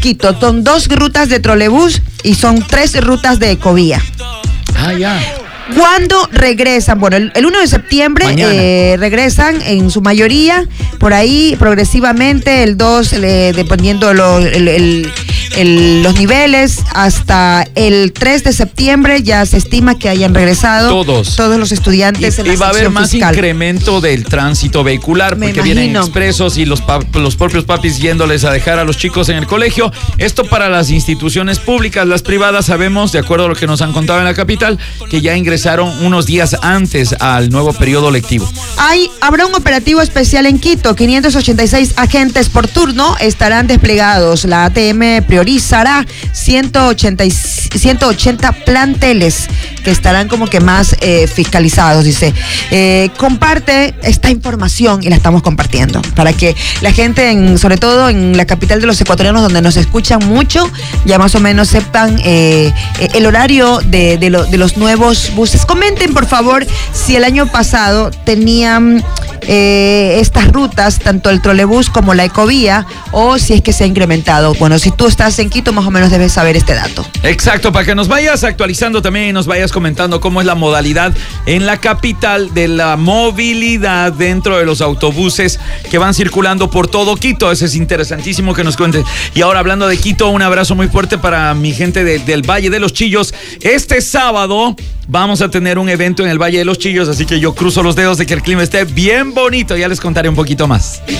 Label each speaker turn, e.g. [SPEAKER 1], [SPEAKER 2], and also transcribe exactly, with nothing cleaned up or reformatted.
[SPEAKER 1] Quito. Son dos rutas de trolebús y son tres rutas de ecovía.
[SPEAKER 2] Ah, ya.
[SPEAKER 1] ¿Cuándo regresan? Bueno, el, el uno de septiembre eh, regresan en su mayoría, por ahí progresivamente, el dos, eh, dependiendo lo, el, el, el, los niveles, hasta el tres de septiembre ya se estima que hayan regresado
[SPEAKER 2] todos,
[SPEAKER 1] todos los estudiantes.
[SPEAKER 2] Y,
[SPEAKER 1] en la
[SPEAKER 2] y va a haber más
[SPEAKER 1] fiscal.
[SPEAKER 2] Incremento del tránsito vehicular,
[SPEAKER 1] Me
[SPEAKER 2] porque
[SPEAKER 1] imagino.
[SPEAKER 2] Vienen expresos y los, pa, los propios papis yéndoles a dejar a los chicos en el colegio. Esto para las instituciones públicas. Las privadas sabemos, de acuerdo a lo que nos han contado en la capital, que ya ingresaron unos días antes al nuevo periodo lectivo.
[SPEAKER 1] Hay, habrá un operativo especial en Quito. quinientos ochenta y seis agentes por turno estarán desplegados. La A T M priorizará ciento ochenta, ciento ochenta planteles que estarán como que más eh, fiscalizados, dice. Eh, comparte esta información y la estamos compartiendo para que la gente, en, sobre todo en la capital de los ecuatorianos, donde nos escuchan mucho, ya más o menos sepan eh, el horario de, de, lo, de los nuevos buses. Comenten, por favor, si el año pasado tenían eh, estas rutas, tanto el trolebús como la ecovía, o si es que se ha incrementado. Bueno, si tú estás en Quito, más o menos debes saber este dato.
[SPEAKER 2] Exacto, para que nos vayas actualizando también y nos vayas comentando cómo es la modalidad en la capital de la movilidad dentro de los autobuses que van circulando por todo Quito. Eso es interesantísimo que nos cuentes. Y ahora, hablando de Quito, un abrazo muy fuerte para mi gente de, del Valle de los Chillos. Este sábado vamos a tener un evento en el Valle de los Chillos, así que yo cruzo los dedos de que el clima esté bien bonito. Ya les contaré un poquito más.